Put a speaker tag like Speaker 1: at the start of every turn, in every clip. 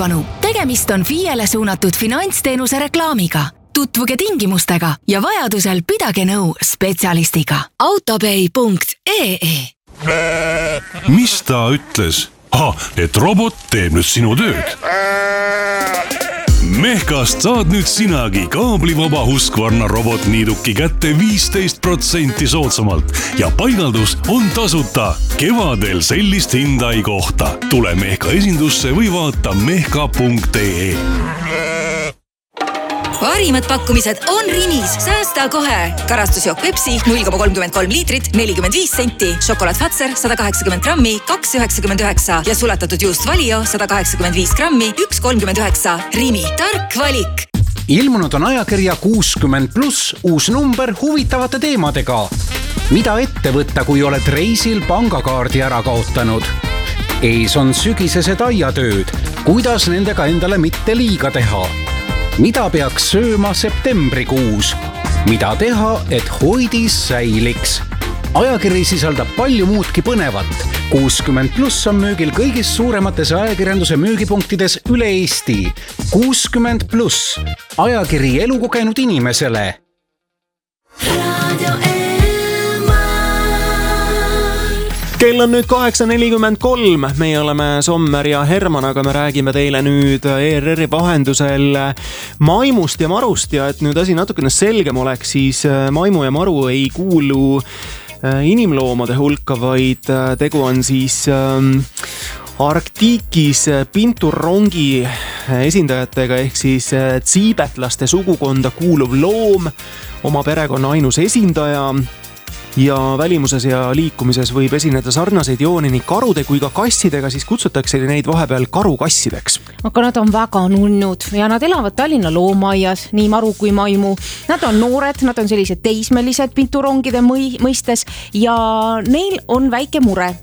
Speaker 1: tähelepanu, tegemist on FIE-le suunatud finantsteenuse reklaamiga. Tutvuge tingimustega ja vajadusel pidage nõu spetsialistiga. autopay.ee.
Speaker 2: Mis ta ütles? Et robot teeb nüüd sinu tööd. Mehkast saad nüüd sinagi kaablivaba Husqvarna robotniiduki kätte 15% soodsamalt ja paigaldus on tasuta. Kevadel sellist hinda ei kohta. Tule Mehka esindusse või vaata mehka.ee.
Speaker 1: Parimad pakkumised on Rimis. Säästa kohe. Karastusjook Pepsi 0,33 liitrit, 45 senti. Šokolaad Fazer 180 grammi, 2,99 ja sulatatud juust Valio 185 grammi, 1,39. Rimi. Tark valik.
Speaker 3: Ilmunud on ajakirja 60+, uus number huvitavate teemadega. Mida ette võtta, kui oled reisil pangakaardi ära kaotanud? Ees on sügisesed aiatööd. Kuidas nendega endale mitte liiga teha? Mida peaks sööma septembrikuus? Mida teha, et hoidis säiliks? Ajakiri sisaldab palju muudki põnevat. 60+ on müügil kõigis suuremates ajakirjanduse müügipunktides üle Eesti. 60+. Ajakiri elukogenud inimesele.
Speaker 4: Kell on nüüd 8.43, meie oleme Sommer ja Herman, aga me räägime teile nüüd ERR-i vahendusel maimust ja marust ja et nüüd asi natukene selgem oleks, siis maimu ja maru ei kuulu inimloomade hulka, vaid tegu on siis Arktikis pinturrongi esindajatega ehk siis tsiibetlaste sugukonda kuuluv loom, oma perekonna ainus esindaja. Ja välimuses ja liikumises võib esineda sarnaseid jooni nii karude kui ka kassidega, siis kutsutakse neid vahepeal karukassideks.
Speaker 5: Aga nad on väga nunnud ja nad elavad Tallinna loomaias, nii maru kui maimu. Nad on noored, nad on sellised teismelised pinturongide mõistes ja neil on väike mure.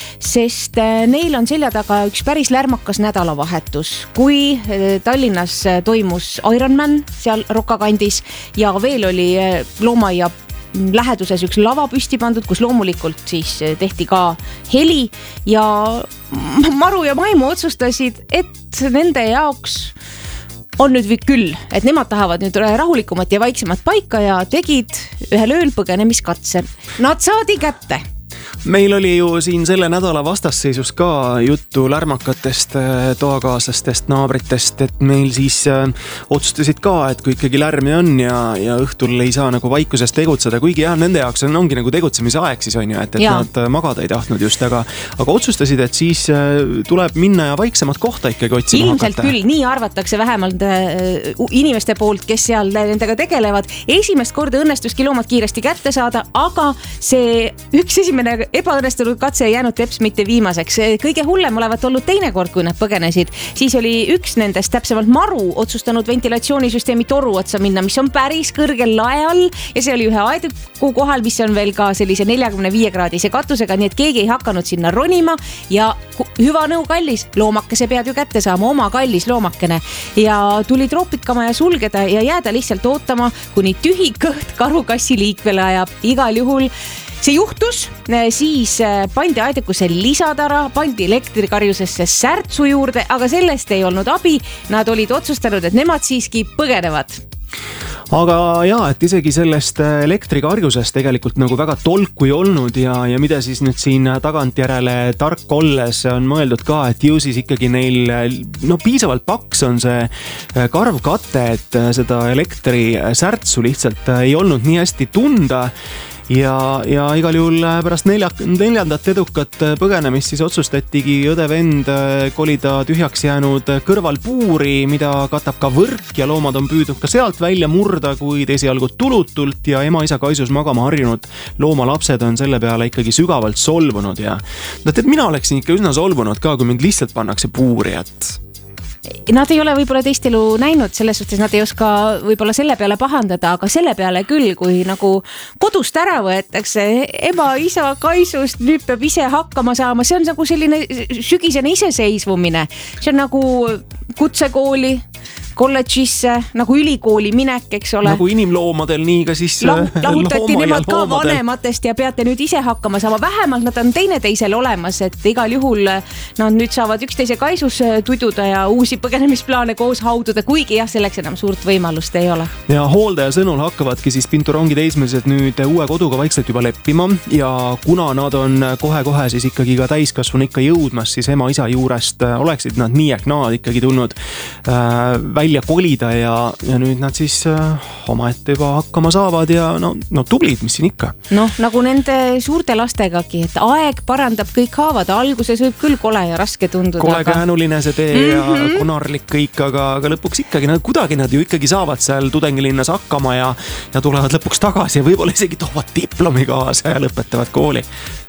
Speaker 5: Sest neil on selja taga üks päris lärmakas nädalavahetus, kui Tallinnas toimus Ironman seal Rokkakandis ja veel oli loomaia läheduses üks lava püsti pandud, kus loomulikult siis tehti ka heli ja maru ja maimu otsustasid, et nende jaoks on nüüd küll, et nemad tahavad nüüd rahulikumat ja vaiksemat paika ja tegid ühel ööl põgenemiskatse. Nad saadi kätte.
Speaker 4: Meil oli ju siin selle nädala vastasseisus ka juttu lärmakatest, toakaaslastest, naabritest, et meil siis otsustasid ka, et kui ikkagi lärmi on ja õhtul ei saa nagu vaikuses tegutseda, kuigi jah, nende jaoks ongi nagu tegutsemise aeg siis on ju, et nad magada ei tahtnud just, aga otsustasid, et siis tuleb minna ja vaiksemat kohta ikkagi otsima
Speaker 5: ilmselt hakata. Küll, nii arvatakse vähemalt inimeste poolt, kes seal nendega tegelevad. Esimest korda õnnestuski loomad kiiresti kätte saada, aga see üks esimene ebaõnnestunud katse ei jäänud teps mitte viimaseks. Kõige hullem olevat olnud teine kord, kui nad põgenesid. Siis oli üks nendest, täpsemalt maru, otsustanud ventilatsioonisüsteemi toru otsa minna, mis on päris kõrgel lae all ja see oli ühe aeduku kohal, mis on veel ka sellise 45-kraadise katusega, nii et keegi ei hakanud sinna ronima ja hüva nõu kallis, loomakese pead ju kätte saama, oma kallis loomakene ja tuli troopikama ja sulgeda ja jääda lihtsalt ootama, kuni tühi kõht karukassi liikvele ajab. Igal juhul see juhtus, siis pandi aedikusse lisatara, pandi elektrikarjusesse särtsu juurde, aga sellest ei olnud abi. Nad olid otsustanud, et nemad siiski põgenevad.
Speaker 4: Aga jaa, et isegi sellest elektrikarjusest tegelikult nagu väga tolku ei olnud ja mida siis nüüd siin tagantjärele tark olles on mõeldud ka, et ju siis ikkagi neil piisavalt paks on see karvkate, et seda elektrisärtsu lihtsalt ei olnud nii hästi tunda. Ja igal juhul pärast neljandat edukat põgenemist siis otsustatigi õde-vend kolida tühjaks jäänud kõrvalpuuri, mida katab ka võrk ja loomad on püüdnud ka sealt välja murda, kuid esialgu tulutult ja ema-isa kaisus magama harjunud loomalapsed on selle peale ikkagi sügavalt solvunud ja mina oleksin ikka üsna solvunud ka, kui mind lihtsalt pannakse puuri, et
Speaker 5: Nad ei ole võib-olla teist elu näinud, selles suhtes nad ei oska võib-olla selle peale pahandada, aga selle peale küll, kui nagu kodust ära võetakse, ema, isa kaisust, nüüd peab ise hakkama saama, see on nagu selline sügisene iseseisvumine. See on nagu kutsekooli kolledžisse, nagu ülikooli minek, eks ole.
Speaker 4: Nagu inimloomadel, nii ka siis
Speaker 5: lahutati nemad ka vanematest ja peate nüüd ise hakkama saama. Vähemalt nad on teineteisel olemas, et igal juhul nad nüüd saavad üksteise kaisus tududa ja uusi põgenemisplaane koos haududa, kuigi jah, selleks enam suurt võimalust ei ole.
Speaker 4: Ja hooldaja sõnul hakkavadki siis Pinturongi teismelised nüüd uue koduga vaikselt juba leppima ja kuna nad on kohe-kohe siis ikkagi ka täiskasvanu ikka jõudmas, siis ema-isa juurest oleksid nad nii ehk naad ikkagi tulnud välja kolida ja nüüd nad siis omaette juba hakkama saavad ja no tublid, mis siin ikka.
Speaker 5: Noh, nagu nende suurte lastegagi, et aeg parandab kõik haavad, alguses võib küll kole ja raske tunduda.
Speaker 4: Kole käänuline see tee ja konarlik kõik, aga lõpuks ikkagi kuidagi nad ju ikkagi saavad seal tudengilinnas hakkama ja tulevad lõpuks tagasi ja võib-olla isegi toovad diplomi kaasa ja lõpetavad kooli.